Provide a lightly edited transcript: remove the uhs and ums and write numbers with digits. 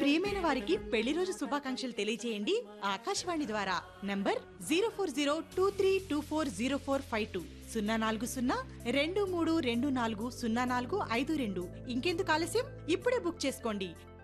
ప్రియమైన వారికి పెళ్లి రోజు శుభాకాంక్షలు తెలియజేయండి ఆకాశవాణి ద్వారా. నంబర్ 0402324045204023240452. ఇంకెందుకు ఆలస్యం, ఇప్పుడే బుక్ చేసుకోండి.